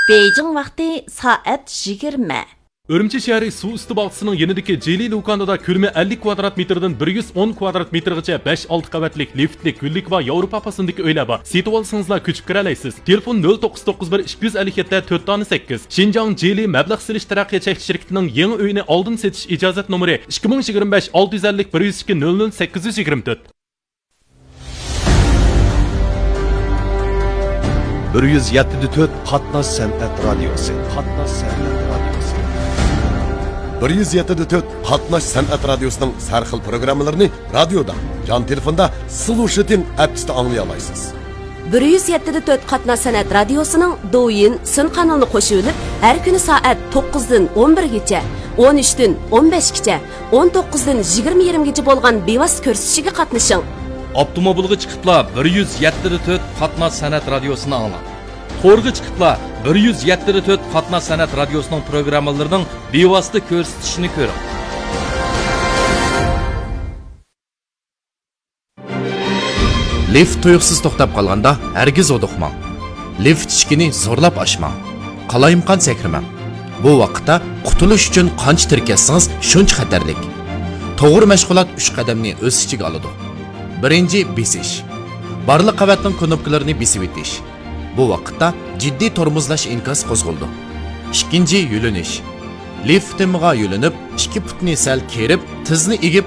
Beijing vaqti soat 20. Urumchi shahri suv usti bog'chisining yanidagi Jeli do'konida ko'lami 50 kvadrat metrdan 110 kvadrat metrgacha 5-6 qavatlik liftli gullik va Yevropa fasındagi uylar bor. Setib olsangizlar ko'chib kira olasiz. Telefon 0991 257 408. Xinjiang Jeli mablag' silish taraqqiyot cheklanish shirkatining yangi uyini oldin setish ijozat nomeri 2025 650 102 00 824. 107.4 Qatnash san'at radiosi. 107.4 Qatnash san'at radiosining har xil programmalarini radioda, jon telefonda Solution app'ida anglay olasiz. 107.4 Qatnash san'at radiosining Douyin Sun kanalini qo'shib olib, har kuni soat 9 dan 11 gacha, 13 dan 15 gacha, 19 dan 20:20 gacha bo'lgan bevosita ko'rsatishiga qatnashing. Avtomobilga chiqiblar 107.4 Qatnash san'at radiosini anglang. To'rga chiqiblar 107.4 Qatnash san'at radiosining programmalarining bevosita ko'rsatishini ko'ring. Lift tuyuqsiz to'xtab qolganda hargiz oduqmang. Lift eshigini zo'rlab ochmang. Qalayimqan sakrimang. Bu vaqtda qutulish uchun qancha tirkassangiz shuncha xatarlik. To'g'ri mashg'ulot 3 qadamni o'z ichiga oladi. Birinchi besish. Barliq qavatning knopkalarini besib o'tish. Bu vaqtda jiddiy tormozlash inkas qo'zg'aldi. Ikkinchi yo'linish. Lift timiga yo'linib, 2 putni sal kerib, tizni egib